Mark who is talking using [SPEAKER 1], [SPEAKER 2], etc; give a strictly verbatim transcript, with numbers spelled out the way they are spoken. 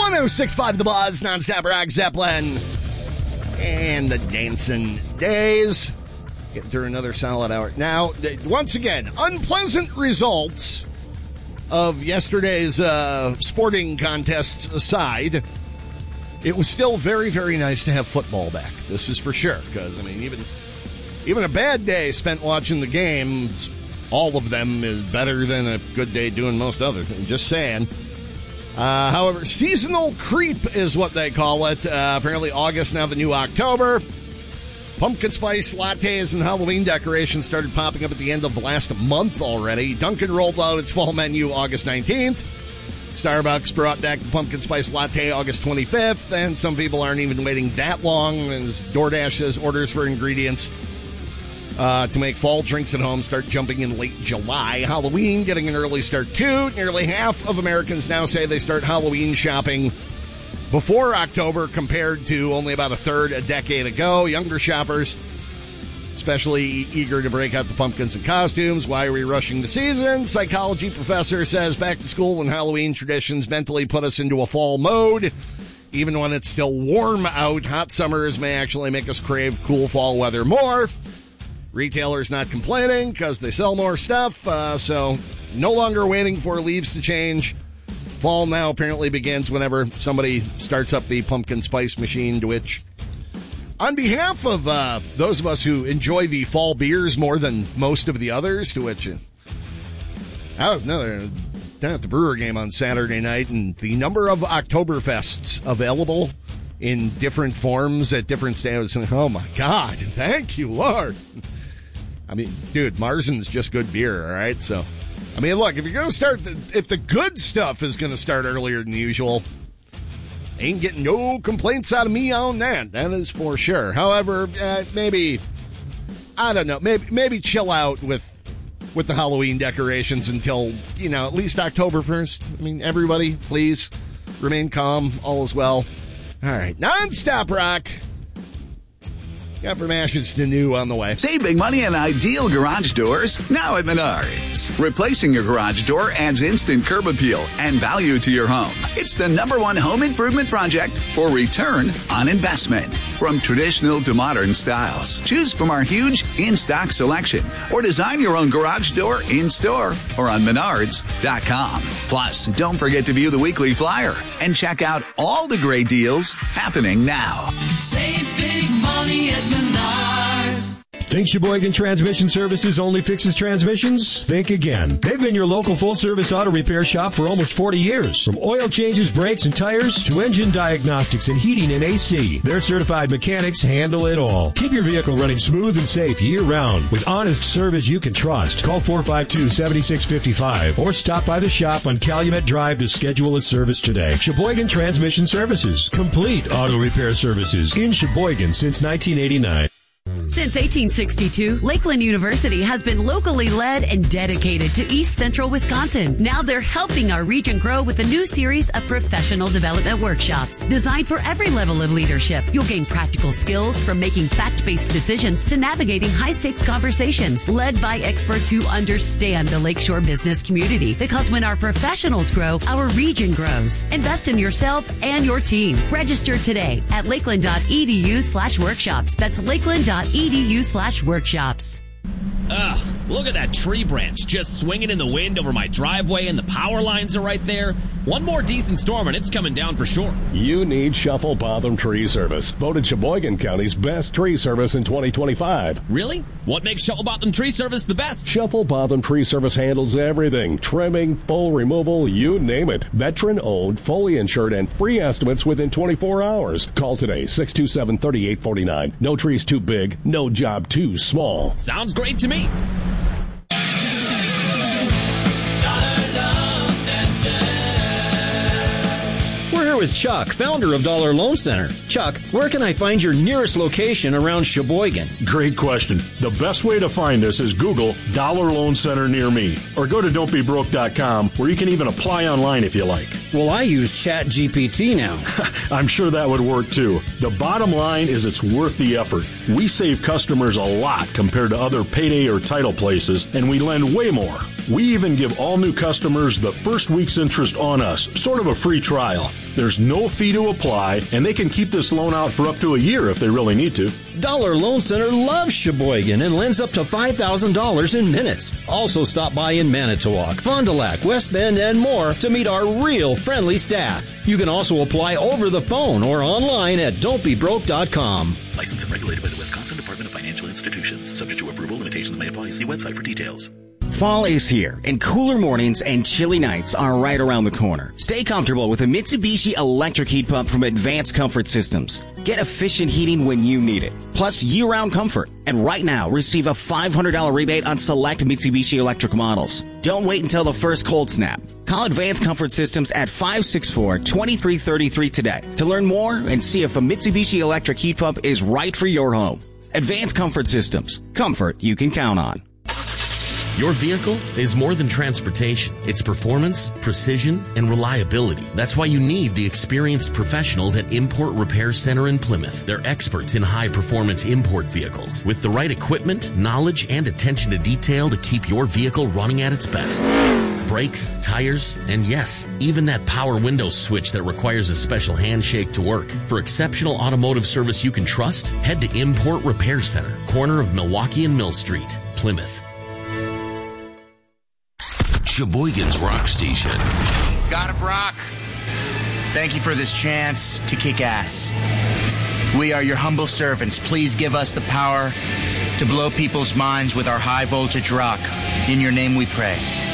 [SPEAKER 1] one oh six point five The Buzz, nonstop rock, Zeppelin, and the Dancing Days. Getting through another solid hour. Now, once again, unpleasant results of yesterday's uh, sporting contests aside, it was still very, very nice to have football back. This is for sure, because, I mean, even even a bad day spent watching the games, all of them is better than a good day doing most other things. Just saying. Uh, however, seasonal creep is what they call it. Uh, apparently August, now the new October. Pumpkin spice lattes and Halloween decorations started popping up at the end of last month already. Dunkin' rolled out its fall menu August nineteenth. Starbucks brought back the pumpkin spice latte August twenty-fifth. And some people aren't even waiting that long, as DoorDash says orders for ingredients uh, to make fall drinks at home start jumping in late July. Halloween getting an early start too. Nearly half of Americans now say they start Halloween shopping before October, compared to only about a third a decade ago. Younger shoppers, especially eager to break out the pumpkins and costumes. Why are we rushing the season? Psychology professor says back to school and Halloween traditions mentally put us into a fall mode. Even when it's still warm out, hot summers may actually make us crave cool fall weather more. Retailers not complaining because they sell more stuff, uh, so no longer waiting for leaves to change. Fall now apparently begins whenever somebody starts up the pumpkin spice machine, to which, on behalf of uh, those of us who enjoy the fall beers more than most of the others, to which, uh, that was another, down at the Brewer game on Saturday night, and the number of Oktoberfests available in different forms at different stages. Oh my God, thank you, Lord. I mean, dude, Marzen's just good beer, all right? So, I mean, look, if you're going to start, the, if the good stuff is going to start earlier than usual, ain't getting no complaints out of me on that. That is for sure. However, uh, maybe, I don't know, maybe maybe chill out with with the Halloween decorations until, you know, at least October first. I mean, everybody, please remain calm. All is well. All right, nonstop rock. Got from ashes to new on the way.
[SPEAKER 2] Save big money on ideal garage doors now at Menards. Replacing your garage door adds instant curb appeal and value to your home. It's the number one home improvement project for return on investment. From traditional to modern styles, choose from our huge in-stock selection or design your own garage door in-store or on menards dot com. Plus, don't forget to view the weekly flyer and check out all the great deals happening now.
[SPEAKER 3] Save big money at Menards.
[SPEAKER 4] Think Sheboygan Transmission Services only fixes transmissions? Think again. They've been your local full-service auto repair shop for almost forty years. From oil changes, brakes, and tires to engine diagnostics and heating and A C, their certified mechanics handle it all. Keep your vehicle running smooth and safe year-round with honest service you can trust. Call four five two, seven six five five or stop by the shop on Calumet Drive to schedule a service today. Sheboygan Transmission Services. Complete auto repair services in Sheboygan since nineteen eighty-nine.
[SPEAKER 5] Since eighteen sixty-two, Lakeland University has been locally led and dedicated to East Central Wisconsin. Now they're helping our region grow with a new series of professional development workshops designed for every level of leadership. You'll gain practical skills from making fact-based decisions to navigating high-stakes conversations led by experts who understand the Lakeshore business community. Because when our professionals grow, our region grows. Invest in yourself and your team. Register today at lakeland.edu slash workshops. That's lakeland.edu slash workshops.
[SPEAKER 6] Ugh, look at that tree branch just swinging in the wind over my driveway, and the power lines are right there. One more decent storm and it's coming down for sure.
[SPEAKER 7] You need Shuffle Botham Tree Service. Voted Sheboygan County's best tree service in twenty twenty-five.
[SPEAKER 6] Really? What makes Shuffle Botham Tree Service the best?
[SPEAKER 7] Shuffle Botham Tree Service handles everything. Trimming, full removal, you name it. Veteran-owned, fully insured, and free estimates within twenty-four hours. Call today, six two seven, three eight four nine. No tree's too big, no job too small.
[SPEAKER 6] Sounds great to me.
[SPEAKER 8] We're here with Chuck, founder of Dollar Loan Center. Chuck, where can I find your nearest location around Sheboygan?
[SPEAKER 9] Great question. The best way to find us is Google Dollar Loan Center near me, or go to don't be broke dot com, where you can even apply online if you like.
[SPEAKER 8] Well, I use Chat G P T now.
[SPEAKER 9] I'm sure that would work too. The bottom line is it's worth the effort. We save customers a lot compared to other payday or title places, and we lend way more. We even give all new customers the first week's interest on us, sort of a free trial. There's no fee to apply, and they can keep this loan out for up to a year if they really need to.
[SPEAKER 8] Dollar Loan Center loves Sheboygan and lends up to five thousand dollars in minutes. Also stop by in Manitowoc, Fond du Lac, West Bend, and more to meet our real friendly staff. You can also apply over the phone or online at don't be broke dot com.
[SPEAKER 10] Licensed and regulated by the Wisconsin Department of Financial Institutions. Subject to approval, limitations may apply. See website for details.
[SPEAKER 11] Fall is here, and cooler mornings and chilly nights are right around the corner. Stay comfortable with a Mitsubishi electric heat pump from Advanced Comfort Systems. Get efficient heating when you need it, plus year-round comfort. And right now, receive a five hundred dollars rebate on select Mitsubishi electric models. Don't wait until the first cold snap. Call Advanced Comfort Systems at five six four, two three three three today to learn more and see if a Mitsubishi electric heat pump is right for your home. Advanced Comfort Systems. Comfort you can count on.
[SPEAKER 12] Your vehicle is more than transportation. It's performance, precision, and reliability. That's why you need the experienced professionals at Import Repair Center in Plymouth. They're experts in high-performance import vehicles with the right equipment, knowledge, and attention to detail to keep your vehicle running at its best. Brakes, tires, and yes, even that power window switch that requires a special handshake to work. For exceptional automotive service you can trust, head to Import Repair Center, corner of Milwaukee and Mill Street, Plymouth.
[SPEAKER 13] Sheboygan's Rock Station.
[SPEAKER 14] God of Rock, thank you for this chance to kick ass. We are your humble servants. Please give us the power to blow people's minds with our high voltage rock. In your name we pray.